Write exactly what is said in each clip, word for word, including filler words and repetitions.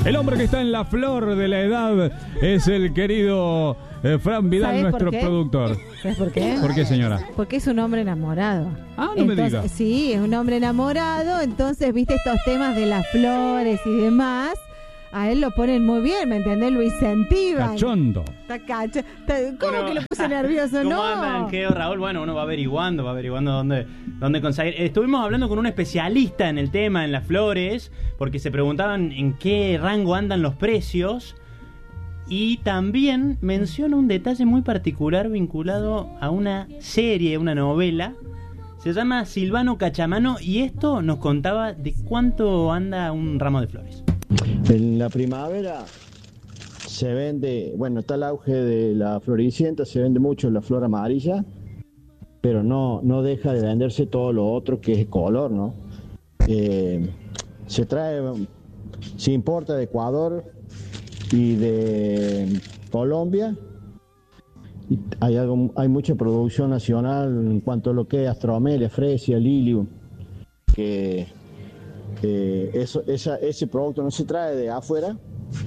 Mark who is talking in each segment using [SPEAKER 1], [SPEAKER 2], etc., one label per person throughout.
[SPEAKER 1] El hombre que está en la flor de la edad es el querido eh, Fran Vidal, nuestro productor.
[SPEAKER 2] ¿Sabes por qué?
[SPEAKER 1] ¿Por qué, señora?
[SPEAKER 2] Porque es un hombre enamorado.
[SPEAKER 1] Ah, no
[SPEAKER 2] entonces,
[SPEAKER 1] me diga.
[SPEAKER 2] Sí, es un hombre enamorado, entonces, viste, estos temas de las flores y demás, a él lo ponen muy bien, ¿me entendés? Lo incentivan.
[SPEAKER 1] Cachondo.
[SPEAKER 2] Está cacho. Está, ¿Cómo
[SPEAKER 3] Bueno,
[SPEAKER 2] que lo puse nervioso?
[SPEAKER 3] ¿Cómo
[SPEAKER 2] No.
[SPEAKER 3] andan, Geo, Raúl? Bueno, uno va averiguando, va averiguando dónde, dónde conseguir. Estuvimos hablando con un especialista en el tema, en las flores, porque se preguntaban en qué rango andan los precios. Y también menciona un detalle muy particular vinculado a una serie, una novela. Se llama Silvano Cachamano y esto nos contaba de cuánto anda un ramo de flores.
[SPEAKER 4] En la primavera se vende, bueno, está el auge de la floricienta, se vende mucho la flor amarilla, pero no, no deja de venderse todo lo otro que es color, ¿no? Eh, se trae, se importa de Ecuador y de Colombia. Y hay, algo, hay mucha producción nacional en cuanto a lo que es astromelia, fresia, lilium, que eh, eso, esa, ese producto no se trae de afuera.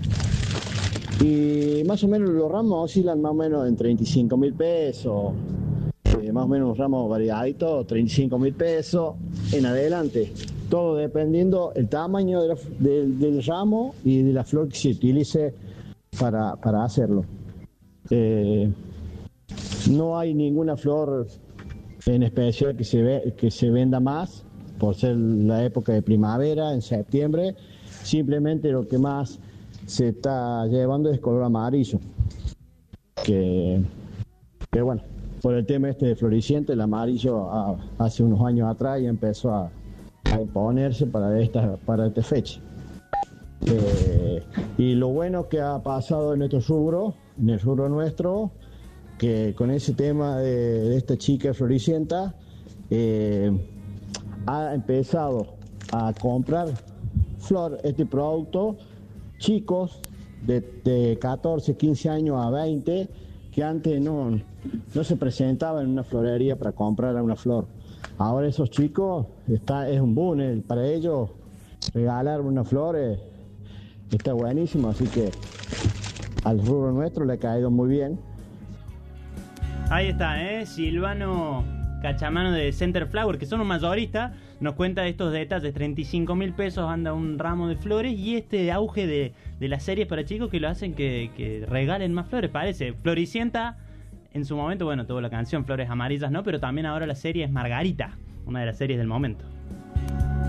[SPEAKER 4] Y más o menos los ramos oscilan más o menos en treinta y cinco mil pesos, eh, más o menos ramos variaditos, treinta y cinco mil pesos en adelante. Todo dependiendo el tamaño de la, de, del ramo y de la flor que se utilice para, para hacerlo. Eh, no hay ninguna flor en especial que se, ve, que se venda más, por ser la época de primavera, en septiembre. Simplemente lo que más se está llevando es color amarillo. Que, que bueno, por el tema este de floriciente, el amarillo a, hace unos años atrás ya empezó a a imponerse para esta, para esta fecha. Eh, y lo bueno que ha pasado en nuestro rubro, en el rubro nuestro, que con ese tema de, de esta chica floricienta, eh, ha empezado a comprar flor, este producto, chicos de, de catorce, quince años a veinte, que antes no, no se presentaban en una florería para comprar una flor. Ahora esos chicos, está, es un boom, eh, para ellos regalar unas flores está buenísimo, así que al rubro nuestro le ha caído muy bien.
[SPEAKER 3] Ahí está, ¿eh? Silvano Cachamano de Center Flower, que son un mayorista, nos cuenta estos detalles. Treinta y cinco mil pesos anda un ramo de flores y este auge de, de las series para chicos que lo hacen que, que regalen más flores, parece. Floricienta, en su momento, bueno, tuvo la canción Flores Amarillas, ¿no? Pero también ahora la serie es Margarita, una de las series del momento.